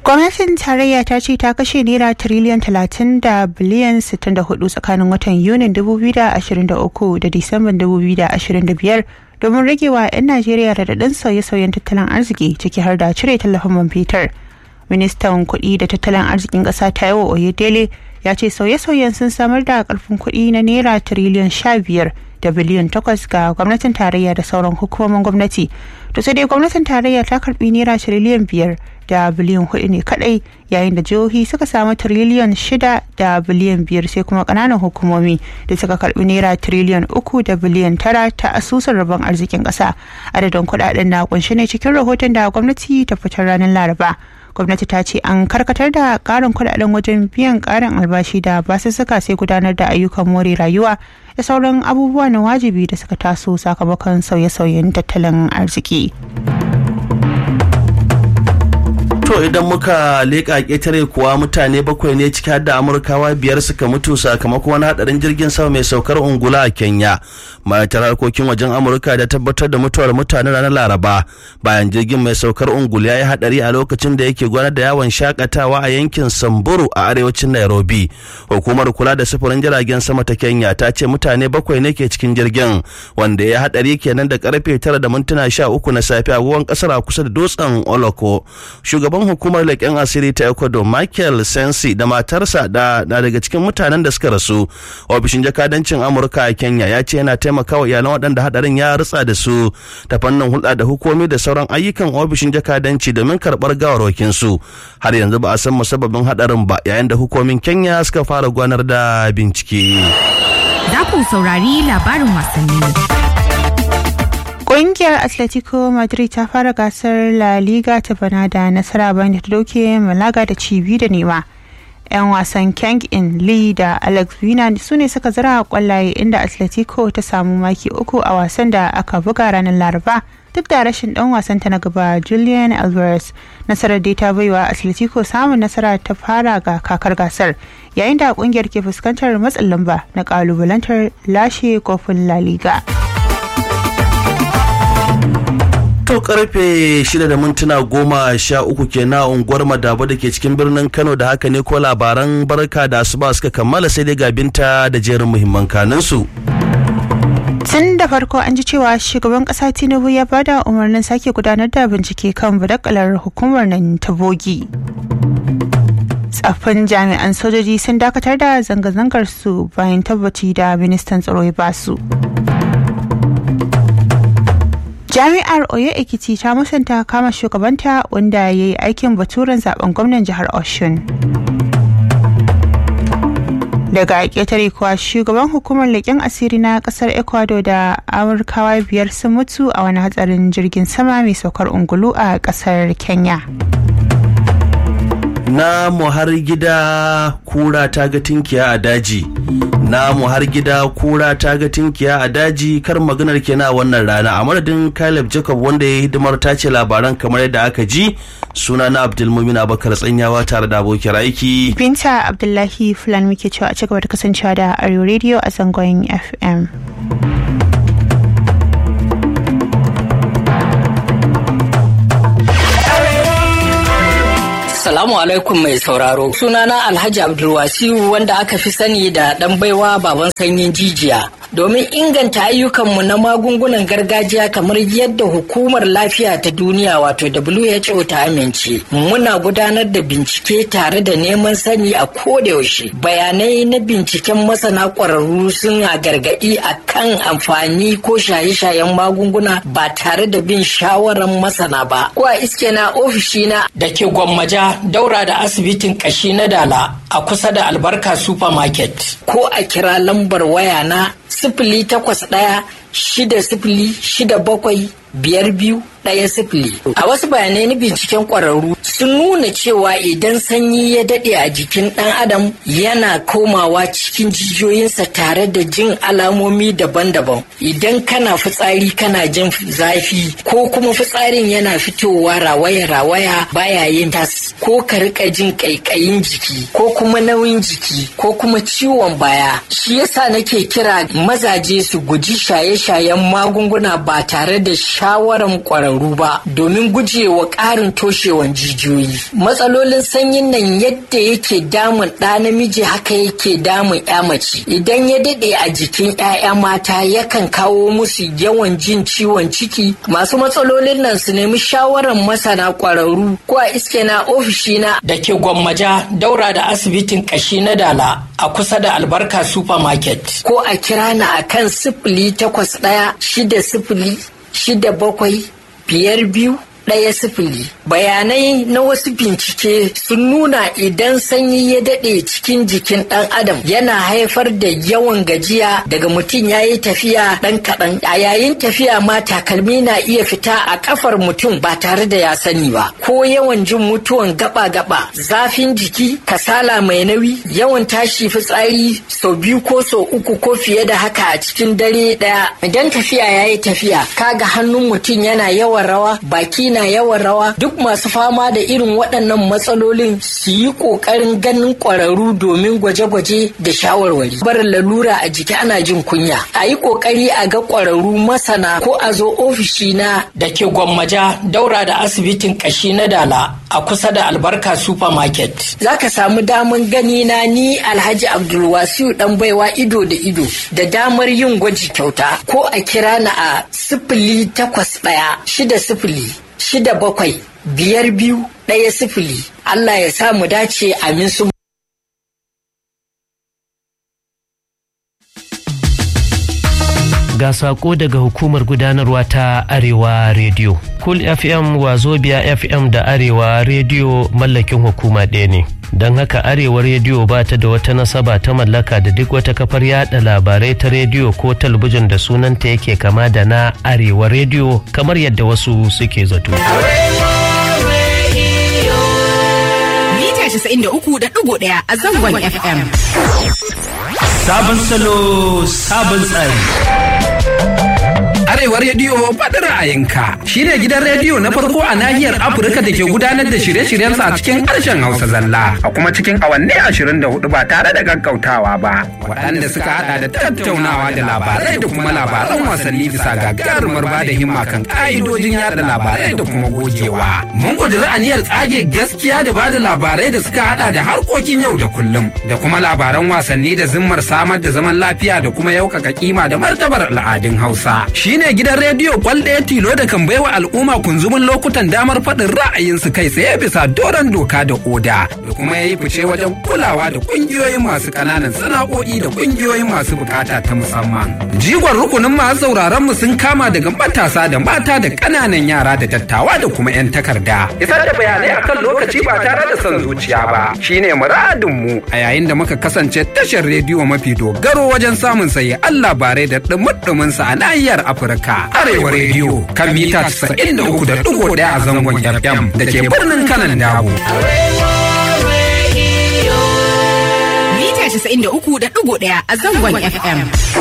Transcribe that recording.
Gwamnatin tarayya ta ce ta kashe naira tiriliyan 30 da biliyan 64 tsakanin watan Yunin 2023 da Disamban 2025 domin ragewa 'yan Najeriya radadin sauye-sauyen tattalin arziki ciki har da cire tallafin man fetur. Ministan kuɗi da tattalin arzikin ƙasa Taiwo Oyedele ya ce sauye-sauyen sun samar da ƙarfin kuɗi na naira tiriliyan 15 da biliyan 8 ga gwamnatin tarayya da sauran hukumomin gwamnati. To sai dai gwamnatin tarayya ta karbi naira tiriliyan 5 da biliyan 4 ne kadai, yayin da jihohi suka samu tiriliyan 6 da biliyan 5, sai kuma kananan hukumomi da suka karbi naira tiriliyan 3 da biliyan 9 ta asusun rabon arzikin kasa. Adadin kudaden na kunshi ne cikin rahoton da gwamnati ta fitar ranar Laraba. Gwamnati ta ce an karkatar da karin kudaden wajen biyan karin albashi da basussuka, sai gudanar da ayyukan more rayuwa da sauran abubuwa na wajibi da suka taso sakamakon sauye-sauyen tattalin arziki. To idan muka leƙa ƙetare kuwa mutane 7 ne ciki har da Amurkawa 5 suka mutu sakamakon wani hadarin jirgin sama mai saukar ungula a Kenya. Ma'aikatar harkokin wajen Amurka da tabbatar da mutuwar mutane ranar Laraba bayan jirgin mai saukar ungulu ya yi hadari a lokacin da yake gudanar da yawon shakatawa a yankin Samburu a arewacin Nairobi. Hukumar kula da sufurin jiragen sama ta Kenya ta ce mutane 7 ne ke cikin jirgin wanda ya hadari kenan da karfe 9:13 na safe a agogon kasar a kusa da dutsen Oloko. Shugaban hukumar leƙen asiri ta Ecuador Michael Sensi da matarsa da daga cikin mutanen da suka rasu. Ofishin jakadancin Amurka a Kenya ya ce yana taimakawa iyalan waɗanda hadarin ya rutsa da su ta fannin hulɗa da hukumi da sauran ayyukan ofishin jakadanci domin karɓar gawarwakin su. Har yanzu ba a san musabbabin hadarin ba, yayin da hukumomin Kenya suka fara gudanar da bincike. Za ku saurari labarin wasanni. Ƙungiyar Atletico Madrid ta fara gasar La Liga ta bana da nasara bayan da ta doke Malaga da ci 2 da nema. 'Yan wasan Kang In Lee da Alex Vina su ne suka zira kwallaye, inda Atletico ta samu maki 3 a wasan da aka buga ranar Laraba duk da rashin dan wasan ta na gaba Julian Alvarez. Nasarar dai ta baiwa Atletico samun nasara ta fara ga kakar gasar, yayin da kungiyar ke fuskantar matsin lamba na kalubalantar lashe kofin La Liga. To karfe 6:13 kenan unguwar Madaba da ke cikin birnin Kano, da haka ne ko labaran barka da asuba suka kammala, sai dai gabinta da jerin muhimman kanunsu. Tun da farko an ji cewa shugaban kasa Tinubu ya bada umarnin sake gudanar da bincike kan badakalar hukumar nan ta bogi. Tsaffin jami'an sojoji sun dakatar da zanga-zangar su bayan tabbaci da ministan tsaro ya basu. Jami'ar Oyo Ekiti ta musanta kama shugabanta wanda ya yi aikin baturen zaben gwamnan jihar Osun. Daga ƙetare kuwa shugaban hukumar leƙen asiri na ƙasar Ecuador da Amurkawa 5 sun mutu a wani hatsarin jirgin sama mai saukar ungulu a ƙasar Kenya. Namu har gida kura ta ga tinkiya a daji. Namu har gida kura ta ga tinkiya a daji, kar maganar kenan a wannan rana. A madadin Caleb Jacob wanda ya hidimar tace labaran kamar yadda aka ji, suna na Abdulmumin Abakar Tsanyawa tare da abokin aiki Binta Abdullahi Fulani, muke cewa a cigaba da kasancewa da Arewa Radio a zangon FM. Assalamu alaikum mai sauraro. Sunana Alhaji Abdulwasiu wanda aka fi sani da ɗan baiwa baban sanyin jijiya. Domin inganta ayyukanmu na magungunan gargajiya kamar yadda Hukumar Lafiya ta Duniya wato WHO ta amince, muna gudanar da bincike tare da neman sani a kodayaushe. Bayanai na binciken masana ƙwararru suna gargaɗi a kan amfani ko shaye-shayen magunguna ba tare da bin shawarar masana ba. Ko a iske na ofishina da ke Gwammaja daura da asibitin ƙashi na Dala a kusa da Albarka Supermarket, ko a kira lambar waya na 081-606-752-10. A wasu bayanai na binciken ƙwararru sun nuna cewa idan sanyi ya daɗe a jikin ɗan adam yana komawa cikin jijiyoyinsa tare da jin alamomi daban-daban. Idan kana fitsari kana jin zafi ko kuma fitsarin yana fitowa rawaya-rawaya baya yin tas, ko ka rika jin ƙaiƙayin jiki ko kuma nauyin jiki ko kuma ciwon baya. Shi yasa nake kira mazaje su guji shaye-shaye shaye-shayen magunguna ba tare da shawaran ƙwararru ba domin gujewa ƙarin toshewan jijiyoyi. Matsalolin sanyin nan yadda yake damun ɗa namiji haka yake damun ƴa mace. Idan ya daɗe a jikin ƴaƴa mata yakan kawo musu yawan jin ciwon ciki. Masu matsalolin nan su nemi shawaran masana ƙwararru ko a iske na ofishina da ke Gwammaja daura da asibitin ƙashi na Dala a kusa da Albarka Supermarket ko a kira na akan 081606752. Bayanai na wasu bincike sun nuna idan sanyi ya daɗe cikin jikin ɗan adam yana haifar da yawan gajiya daga mutum ya yi tafiya ɗan kaɗan. A yayin tafiya ma takalmi na iya fita a ƙafar mutum ba tare da ya sani ba. Ko yawan jin mutuwan gaba-gaba, zafin jiki, kasala mai nauyi, yawan tashi fitsari sau 2 ko sau 3 ko fiye da haka a cikin dare ɗaya. Idan tafiya ya yi tafiya, kaga hannun mutum yana yawan rawa, baki na yawan rawa. Duk masu fama da irin waɗannan matsalolin su yi ƙoƙarin ganin ƙwararru domin gwaje-gwaje da shawarwari. Barin lalura a jiki ana jin kunya. A yi ƙoƙari a ga ƙwararru masana ko a zo ofishina da ke Gwammaja daura da asibitin ƙashi na Dala a kusa da Albarka Supermarket. Za ka samu daman gani na ni Alhaji Abdulwasiu ɗan baiwa ido da ido da damar yin gwaji kyauta ko a kira na a 081-606-752-10. Allah ya sa mu dace, amin su. Ga sako daga hukumar gudanarwa ta Arewa Radio. Cool FM, Wazobia FM da Arewa Radio mallakin hukuma ɗaya ne. Don haka Arewa Radio ba ta da wata nasaba ta mallaka da duk wata kafar yada labarai ta rediyo ko talabijin da sunanta yake kama da na Arewa Radio kamar yadda wasu suke zato. Mita 93.1 a zangon FM. Sabon salo, sabon tsari. Arewa Rediyo faɗi ra'ayinka shi ne gidan rediyo na farko a nahiyar Afirka da ke gudanar da shirye-shiryensa a cikin harshen Hausa zalla a kuma cikin awanni 24 ba tare da gaggautawa ba. Waɗanda suka haɗa da tattaunawa da labarai da kuma labaran wasanni bisa gagarumar ba da himma kan ƙa'idojin yada labarai da kuma gogewa. Mun ƙudiri aniyar tsage gaskiya da ba da labarai da suka haɗa da harkokin yau da kullum da kuma labaran wasanni da zimmar samar da zaman lafiya da kuma yaukaka kima da martabar al'adun Hausa. Shine gidan rediyo kwalɗaya tilo da kan baiwa al'umma kunzumin lokutan damar faɗin ra'ayinsu kai tsaye bisa doron doka da oda da kuma ya yi fice wajen kulawa da ƙungiyoyin masu ƙananan sana'o'i da ƙungiyoyin masu bukata ta musamman. Jigon rukunin masu sauraron mu sun kama daga matasa da mata da ƙananan yara da dattawa da kuma 'yan takarda. Isar da bayanai akan lokaci ba tare da son zuciya ba shine muradin mu a yayin da muka kasance tashar rediyo mafi dogaro wajen samun sayi Allah bare da ɗumuɗumin sa a nahiyar Afirka. Arewa Rediyo kan mita 93.1 a zangon FM da ke birnin Kanan Dabo. Mita 93.1 a zangon FM.